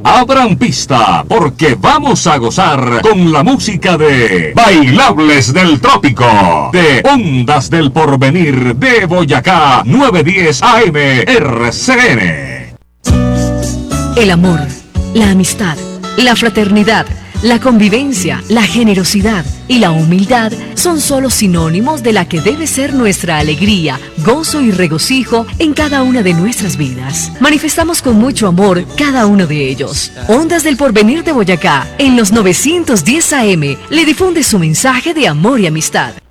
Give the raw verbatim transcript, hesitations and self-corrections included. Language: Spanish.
Abran pista, porque vamos a gozar con la música de Bailables del Trópico, de Ondas del Porvenir de Boyacá, nueve diez A M R C N. El amor, la amistad, la fraternidad, la convivencia, la generosidad y la humildad son solo sinónimos de la que debe ser nuestra alegría, gozo y regocijo en cada una de nuestras vidas. Manifestamos con mucho amor cada uno de ellos. Ondas del Porvenir de Boyacá, en los novecientos diez A M, le difunde su mensaje de amor y amistad.